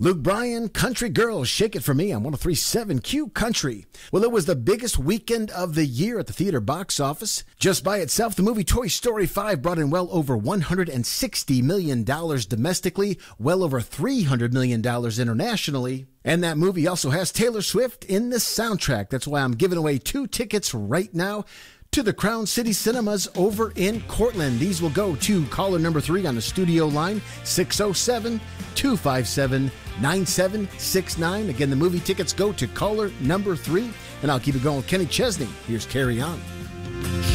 Luke Bryan, Country Girl, Shake It For Me on 103.7 Q Country. Well, it was the biggest weekend of the year at the theater box office. Just by itself, the movie Toy Story 5 brought in well over $160 million domestically, well over $300 million internationally. And that movie also has Taylor Swift in the soundtrack. That's why I'm giving away 2 tickets right now to the Crown City Cinemas over in Cortland. These will go to caller number 3 on the studio line, 607-257-9769. Again, the movie tickets go to caller number 3. And I'll keep it going with Kenny Chesney. Here's Carry On.